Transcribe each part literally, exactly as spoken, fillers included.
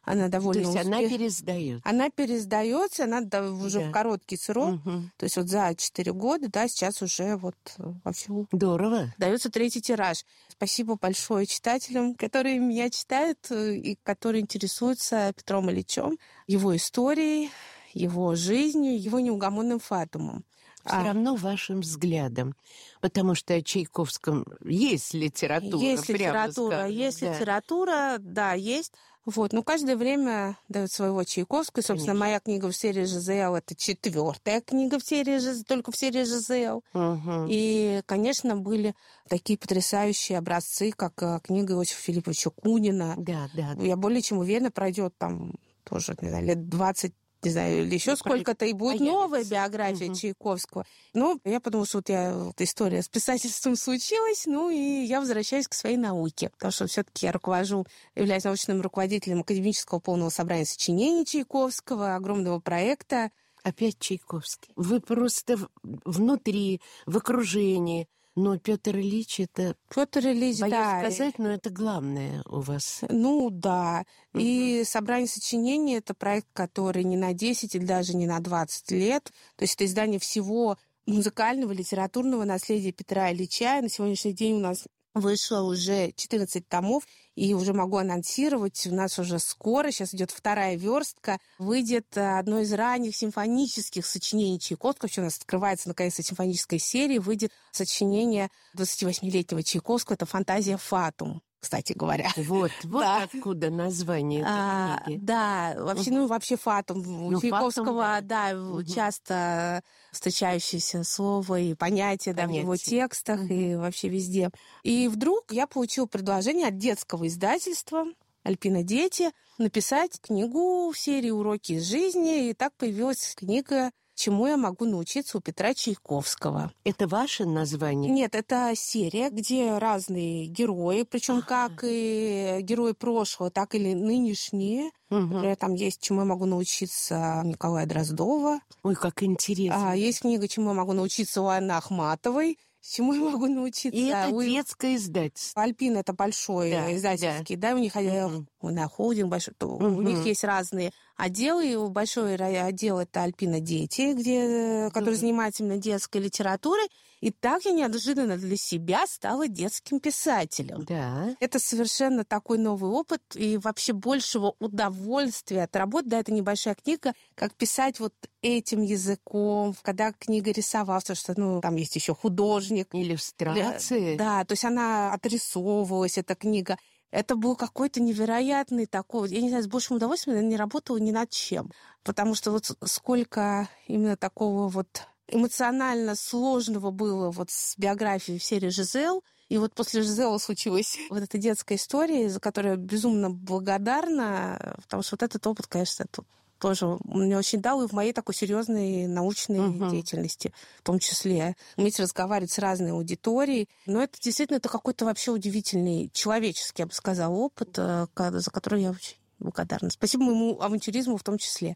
Она довольно То есть успешна. она переиздается. Она переиздается, она уже Да. в короткий срок. Угу. То есть вот за четыре года, да, сейчас уже вот вовсю Здорово. дается третий тираж. Спасибо большое читателям, которые меня читают и которые интересуются Петром Ильичем, его историей, его жизнью, его неугомонным Фатумом. Все а... равно вашим взглядом. Потому что о Чайковском есть литература. Есть литература, скажем, есть да. литература, да, есть. Вот, но каждое время дает своего Чайковского. Собственно, Конечно. моя книга в серии Жизел — это четвертая книга в серии Жизел, только в серии Жизел. Угу. И, конечно, были такие потрясающие образцы, как книга Иосифа Филипповича Кунина. Да, да. Я более чем уверена, пройдет там тоже, не знаю, лет двадцать, не знаю, или еще сколько-то, и будет появится. новая биография угу. Чайковского. Ну, я подумала, что вот я, вот история с писательством случилась, ну, и я возвращаюсь к своей науке, потому что все-таки я руковожу, являюсь научным руководителем Академического полного собрания сочинений Чайковского, огромного проекта. Опять Чайковский. Вы просто внутри, в окружении. Но Петр Ильич это... Петр Ильич, боюсь да. сказать, но это главное у вас. Ну, да. Угу. И собрание сочинений — это проект, который не на десять или даже не на двадцать лет. То есть это издание всего музыкального, литературного наследия Петра Ильича. И на сегодняшний день у нас вышло уже четырнадцать томов, и уже могу анонсировать, у нас уже скоро, сейчас идет вторая верстка, выйдет одно из ранних симфонических сочинений Чайковского. Вообще у нас открывается, наконец-то, симфоническая серия, выйдет сочинение двадцативосьмилетнего Чайковского, это «Фантазия Фатум», кстати говоря. Вот, вот да. Откуда название этой а, книги. Да, вообще, ну, вообще Фатум. У ну, Чайковского, фатум, да, да, угу. часто встречающееся слово и понятие, да, в его текстах угу. и вообще везде. И вдруг я получила предложение от детского издательства «Альпина Дети» написать книгу в серии «Уроки из жизни», и так появилась книга «Чему я могу научиться у Петра Чайковского». Это ваше название? Нет, это серия, где разные герои, причем как и герои прошлого, так и нынешние. Угу. Например, там есть «Чему я могу научиться» Николая Дроздова. Ой, как интересно. А, есть книга «Чему я могу научиться» у Анны Ахматовой. Чему я могу научиться? И это у... детское издательство. «Альпина» — это большой да, издательский, да. да, у них угу. на холдинг большой, то угу. у них есть разные отделы, и большой отдел — это «Альпина Дети», где, который угу. занимается именно детской литературой. И так я неожиданно для себя стала детским писателем. Да. Это совершенно такой новый опыт, и вообще большего удовольствия от работы. Да, это небольшая книга, как писать вот этим языком, когда книга рисовалась, что, ну, там есть еще художник. Иллюстрации. Да, то есть она отрисовывалась, эта книга. Это был какой-то невероятный такой... Я не знаю, с большим удовольствием я не работала ни над чем. Потому что вот сколько именно такого вот эмоционально сложного было вот с биографией в серии «Жизел». И вот после «Жизела» случилась вот эта детская история, за которую я безумно благодарна, потому что вот этот опыт, конечно, тут тоже мне очень дал и в моей такой серьезной научной uh-huh. деятельности, в том числе. Уметь разговаривать с разной аудиторией. Но это действительно это какой-то вообще удивительный человеческий, я бы сказала, опыт, за который я очень благодарна. Спасибо моему авантюризму в том числе.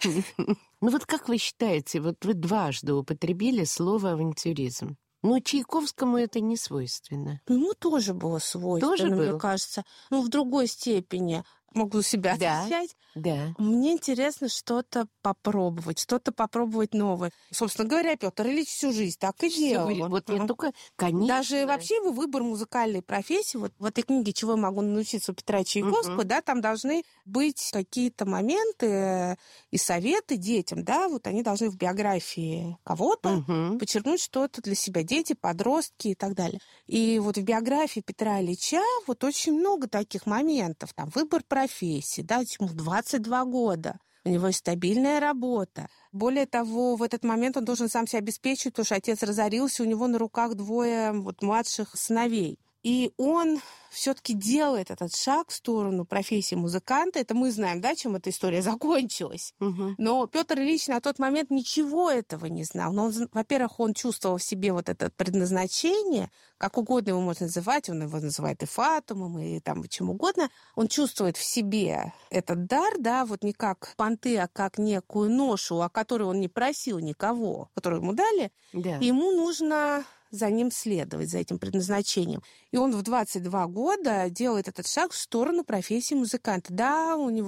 Ну вот как вы считаете, вот вы дважды употребили слово «авантюризм». Но Чайковскому это не свойственно. Ему тоже было свойственно, тоже мне было? кажется. Ну, в другой степени. Могу себя да, отвечать. Да. Мне интересно что-то попробовать, что-то попробовать новое. Собственно говоря, Петр Ильич всю жизнь так и делал. Вот я только, конечно. Даже вообще его выбор музыкальной профессии, вот в этой книге «Чего я могу научиться у Петра Чайковского», uh-huh. да, там должны быть какие-то моменты и советы детям, да, вот они должны в биографии кого-то uh-huh. подчеркнуть что-то для себя, дети, подростки и так далее. И вот в биографии Петра Ильича вот очень много таких моментов, там, выбор профессии, да, ему двадцать два года. У него есть стабильная работа. Более того, в этот момент он должен сам себя обеспечивать, потому что отец разорился, у него на руках двое вот, младших сыновей. И он все-таки делает этот шаг в сторону профессии музыканта. Это мы знаем, да, чем эта история закончилась. Угу. Но Петр Ильич на тот момент ничего этого не знал. Но, он, во-первых, он чувствовал в себе вот это предназначение, как угодно его можно называть, он его называет и фатумом, и там чем угодно. Он чувствует в себе этот дар, да, вот не как понты, а как некую ношу, о которой он не просил никого, которую ему дали. Да. И ему нужно за ним следовать, за этим предназначением. И он в двадцать два года делает этот шаг в сторону профессии музыканта. Да, у него